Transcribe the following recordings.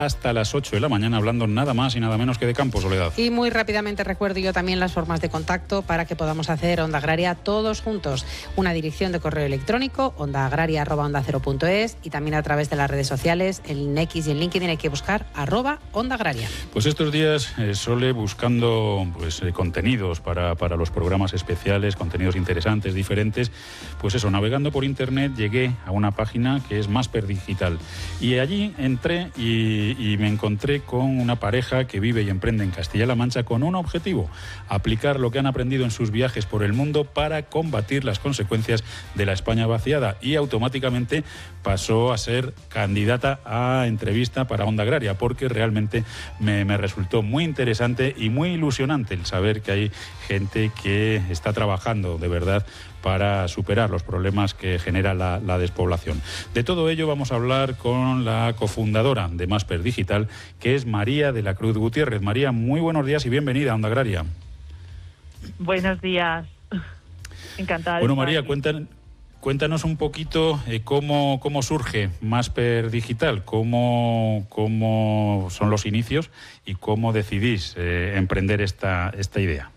hasta las 8 de la mañana hablando nada más y nada menos que de campo, Soledad. Y muy rápidamente recuerdo yo también las formas de contacto para que podamos hacer Onda Agraria todos juntos. Una dirección de correo electrónico, ondaagraria@ondacero.es, y también a través de las redes sociales, en X y en LinkedIn hay que buscar @Onda Agraria. Pues estos días, Sole, buscando contenidos para los programas especiales, contenidos interesantes, diferentes, pues eso, navegando por internet llegué a una página que es Masper Digital. Y allí entré y me encontré con una pareja que vive y emprende en Castilla-La Mancha con un objetivo: aplicar lo que han aprendido en sus viajes por el mundo para combatir las consecuencias de la España vaciada, y automáticamente pasó a ser candidata a entrevista para Onda Agraria, porque realmente me resultó muy interesante y muy ilusionante el saber que hay gente que está trabajando de verdad para superar los problemas que genera la despoblación. De todo ello vamos a hablar con la cofundadora de Masper Digital, que es María de la Cruz Gutiérrez. María, muy buenos días y bienvenida a Onda Agraria. Buenos días. Encantada. Bueno, María, cuéntanos un poquito cómo surge Masper Digital, cómo son los inicios y cómo decidís emprender esta idea.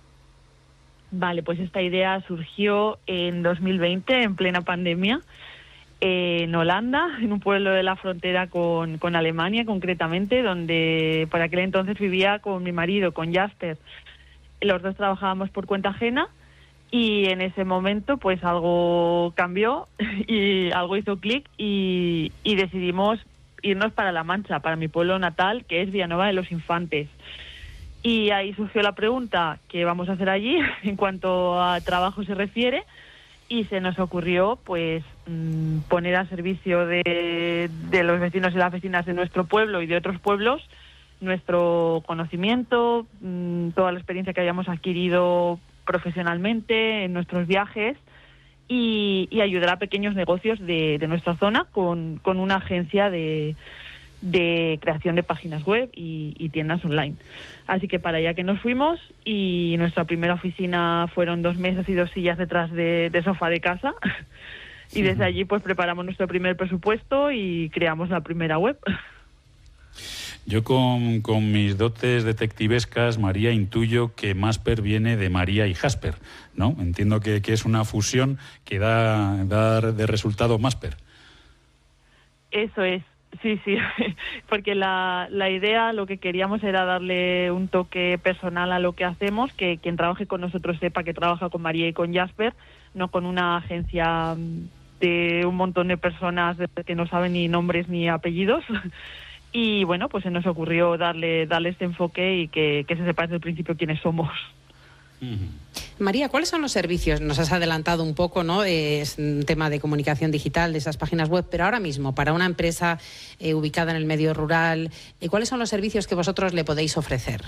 Vale, pues esta idea surgió en 2020, en plena pandemia, en Holanda, en un pueblo de la frontera con Alemania, concretamente, donde por aquel entonces vivía con mi marido, con Jasper. Los dos trabajábamos por cuenta ajena y en ese momento pues algo cambió y algo hizo clic y decidimos irnos para La Mancha, para mi pueblo natal, que es Villanueva de los Infantes. Y ahí surgió la pregunta: ¿qué vamos a hacer allí en cuanto a trabajo se refiere? Y se nos ocurrió pues poner a servicio de los vecinos y las vecinas de nuestro pueblo y de otros pueblos nuestro conocimiento, toda la experiencia que hayamos adquirido profesionalmente en nuestros viajes, y ayudar a pequeños negocios de nuestra zona con una agencia de creación de páginas web y tiendas online. Así que para allá que nos fuimos, y nuestra primera oficina fueron 2 mesas y 2 sillas detrás de sofá de casa, y desde allí pues preparamos nuestro primer presupuesto y creamos la primera web. Yo con mis dotes detectivescas, María, intuyo que Masper viene de María y Jasper, ¿no? Entiendo que es una fusión que da de resultado Masper. Eso es. Sí, porque la idea, lo que queríamos era darle un toque personal a lo que hacemos, que quien trabaje con nosotros sepa que trabaja con María y con Jasper, no con una agencia de un montón de personas que no saben ni nombres ni apellidos. Y bueno, pues se nos ocurrió darle este enfoque y que se sepa desde el principio quiénes somos. María, ¿cuáles son los servicios? Nos has adelantado un poco, ¿no? Es un tema de comunicación digital, de esas páginas web, pero ahora mismo, para una empresa ubicada en el medio rural, ¿cuáles son los servicios que vosotros le podéis ofrecer?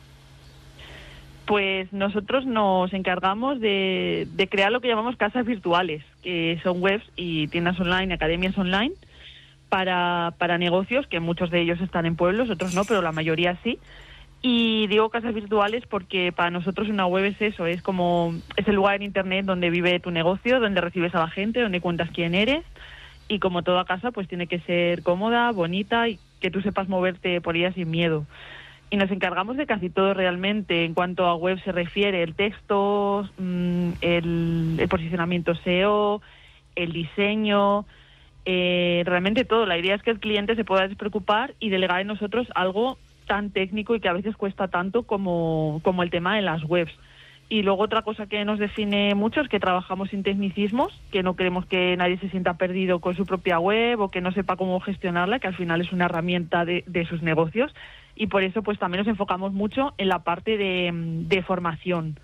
Pues nosotros nos encargamos de crear lo que llamamos casas virtuales, que son webs y tiendas online, academias online, para negocios, que muchos de ellos están en pueblos, otros no, pero la mayoría sí. Y digo casas virtuales porque para nosotros una web es eso, es el lugar en internet donde vive tu negocio, donde recibes a la gente, donde cuentas quién eres, y como toda casa pues tiene que ser cómoda, bonita y que tú sepas moverte por ella sin miedo. Y nos encargamos de casi todo realmente en cuanto a web se refiere: el texto, el posicionamiento SEO, el diseño, realmente todo. La idea es que el cliente se pueda despreocupar y delegar en nosotros algo tan técnico y que a veces cuesta tanto como el tema de las webs. Y luego otra cosa que nos define mucho es que trabajamos sin tecnicismos, que no queremos que nadie se sienta perdido con su propia web o que no sepa cómo gestionarla, que al final es una herramienta de sus negocios, y por eso pues también nos enfocamos mucho en la parte de formación.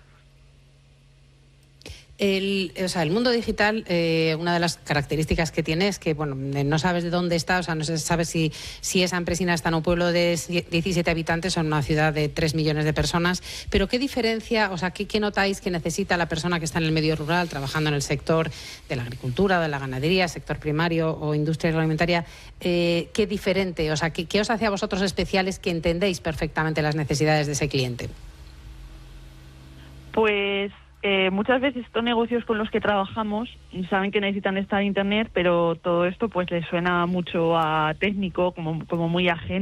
El mundo digital, una de las características que tiene es que, bueno, no sabes de dónde está, o sea, no se sabe si esa empresa está en un pueblo de 17 habitantes o en una ciudad de 3 millones de personas, pero ¿qué diferencia, o sea, qué notáis que necesita la persona que está en el medio rural, trabajando en el sector de la agricultura, de la ganadería, sector primario o industria agroalimentaria? ¿Qué diferente, o sea, qué os hace a vosotros especiales, que entendéis perfectamente las necesidades de ese cliente? Pues muchas veces estos negocios con los que trabajamos saben que necesitan estar en internet, pero todo esto pues les suena mucho a técnico, como muy ajeno.